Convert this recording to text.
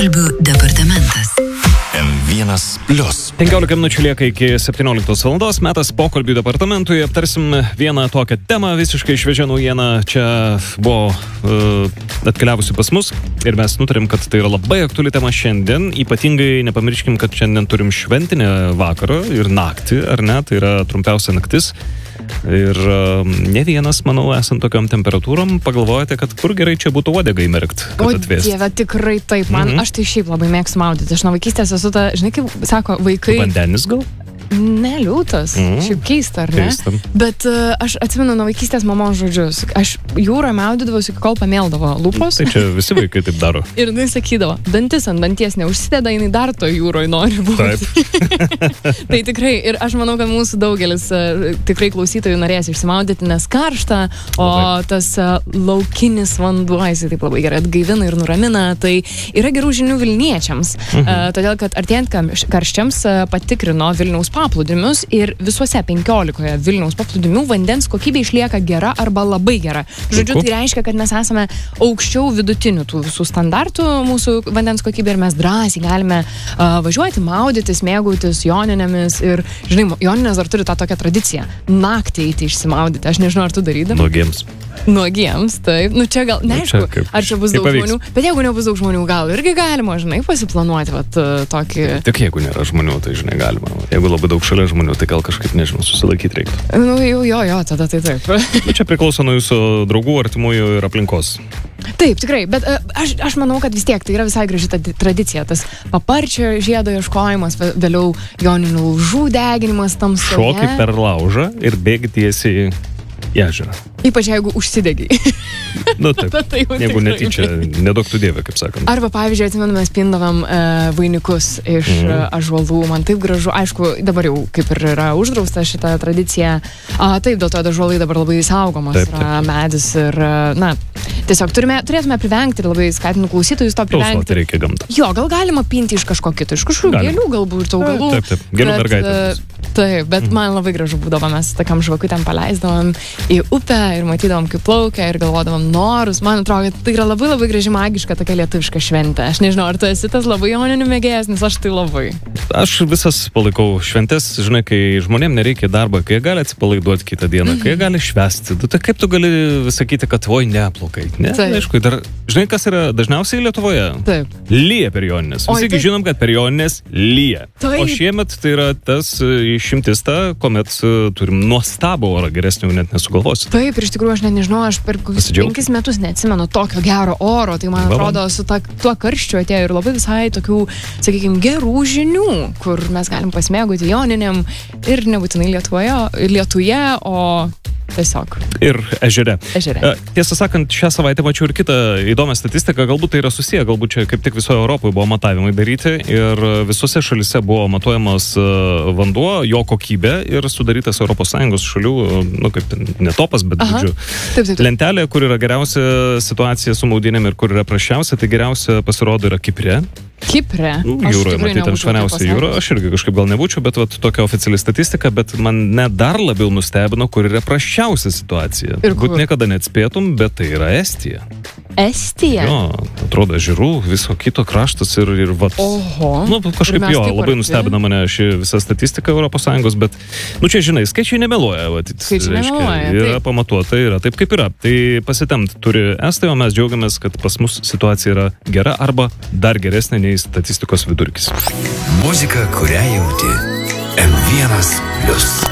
Pokalbių departamentas. M1 Plius. 15 minučių lieka iki 17 valandos. Metas pokalbių departamentui. Aptarsim vieną tokią temą, visiškai šviežią naujieną. Čia buvo atkeliavusi pas mus ir mes nutarėm, kad tai yra labai aktuali tema šiandien. Ypatingai nepamirškim, kad šiandien turim šventinę vakarą ir naktį, ar ne? Tai yra trumpiausia naktis. Ir ne vienas, manau, esant tokiom temperatūrom, pagalvojate, kad kur gerai čia būtų uodegą įmerkt, kad atvėstų. O Dieve, tikrai taip. Aš tai šiaip labai mėgstu maudyti. Aš nuo vaikystės esu ta, žinai, kaip sako vaikai... Vandenis gal? Ne, liūtas. Šiaip keista, ar ne? Keista. Bet aš atsimenu nuo vaikystės mamos žodžius. Aš jūroje maudydavausi, iki kol pamėldavo lūpos. Tai čia visi vaikai taip daro. Ir jinai sakydavo, dantis ant danties neužsideda, jinai dar to jūroje nori būti. Tai tikrai, ir aš manau, kad mūsų daugelis tikrai klausytojų norės išsimaudyti, nes karšta, o tas laukinis vanduo, jisai taip labai gerai atgaivina ir nuramina. Tai yra gerų žinių Vilniečiams. Todėl, kad artėjant karščiams patikrino Vilniaus paplūdimius ir visuose 15 Vilniaus paplūdimių vandens kokybė išlieka gera arba labai gera. Žodžiu, tai reiškia, kad mes esame aukščiau vidutinių tų visų standartų mūsų vandens kokybė ir mes drąsiai galime važiuoti, maudytis, mėgautis joninėmis ir, žinai, joninės dar turi tą tokią tradiciją. Naktį eiti išsimaudyti. Aš nežinau, ar tu darydam? Nuogiems, taip. Nu čia gal, neaišku, ar čia bus daug žmonių. Bet jeigu nebus daug žmonių, gal irgi galima, žinai, pasiplanuoti tokį... Tik jeigu nėra žmonių, tai, žinai, galima. Jeigu labai daug šalia žmonių, tai gal kažkaip, nežinau, susilaikyti reiktų. Nu, jo, tada tai taip. Bet čia priklauso nuo jūsų draugų, artimųjų ir aplinkos. Taip, tikrai, bet aš manau, kad vis tiek tai yra visai graži tradicija. Tas paparčio žiedo ieškojimas, vėliau joninių laužų deginimas tamsoje. Šoki per laužą ir bėgi tiesiai į ežerą. Ypač jeigu užsidegiai. Nu taip, jeigu netyčia, nedaug tu Dieve, kaip sakant. Arba, pavyzdžiui, atsimenu, mes pindavom vainikus iš ąžuolų. Man taip gražu. Aišku, dabar jau kaip ir yra uždrausta šita tradicija. Taip, dėl to ąžuolai dabar labai saugomas yra medis ir, na, tiesiog turėtume privengti ir labai skatinu klausytojus to privengti. Tausoti reikia gamtą. Jo, gal galima pinti iš kažko kito, iš kažkokių gėlių galbūt, augalų. Taip, gėlių mergaitės. Taip, bet man labai gražu būdavo, mes tokiam žvakutėm paleisdavom į upę ir matydavom, kaip plaukia ir galvodavom norus. Man atrodo, kad tai yra labai labai graži magiška tokia lietuviška šventė. Aš nežinau, ar tu esi tas labai joninių mėgėjas, nes aš tai labai. Aš visas palaikau šventės, žinai, kai žmonėm nereikia darbo, kai jie gali atsipalaiduoti kitą dieną, kai jie gali švęsti. Tai kaip tu gali sakyti, kad oi neplaukai? Ne, aišku, dar, žinai, kas yra dažniausiai Lietuvoje? Taip. Lyja per jonines. Visi žinom, kad per jonines lyja. O šiemet tai yra tas išimtis ta, kuomet turim nuostabų orą, geresnių net nesugalvosiu. Taip, ir iš tikrųjų aš nežinau, aš per 5 metus neatsimenu tokio gero oro, tai man atrodo su tuo karščiu atėjo ir labai visai tokių, sakykime, gerų žinių, kur mes galim pasimėgauti joninėm ir nebūtinai Lietuje, o tiesiog. Ir ežere. Tiesą sakant, šią savaitę mačiau ir kitą įdomią statistiką, galbūt tai yra susiję, galbūt čia kaip tik visoje Europoje buvo matavimai daryti ir visose šalise buvo matuojamas vanduo, jo kokybė ir sudarytas ES šalių, nu kaip ne topas, bet žodžiu, lentelė, kur yra geriausia situacija su maudynėm ir kur yra prasčiausia, tai geriausia pasirodo yra Kipre. Kipre? Jūroje, matyti, ten švariausia jūra. Aš irgi kažkaip gal nebūčiau, bet tokia oficiali statistika, bet man net dar labiau nustebino, kur yra prasčiausia situacija. Būt niekada neatspėtum, bet tai yra Estija. Estija? Jo, atrodo, ežerų, viso kito kraštas ir vat. Oho. Nu, kažkaip jo, labai nustebina mane ši visa statistika ES, bet, nu čia, žinai, skaičiai nemeluoja, skaičiai nemeluoja. Yra pamatuota, yra taip, kaip yra. Tai pasitempt turi Estai, o mes džiaugiamės, kad pas mus situacija yra gera arba dar geresnė nei statistikos vidurkis. Muzika, kurią jauti. M1 Plius.